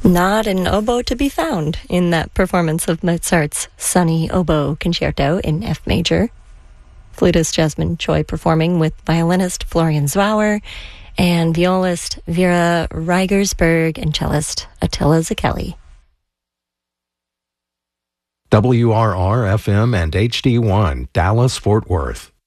Not an oboe to be found in that performance of Mozart's Sunny Oboe Concerto in F major. Flutist Jasmine Choi performing with violinist Florian Zwauer and violist Vera Reigersberg and cellist Attila Zacchelli. WRR-FM and HD1, Dallas, Fort Worth.